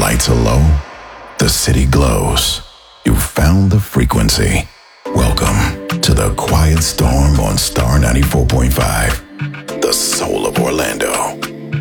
lights are low, the city glows. You found the frequency. Welcome to the Quiet Storm on Star 94.5, the soul of Orlando.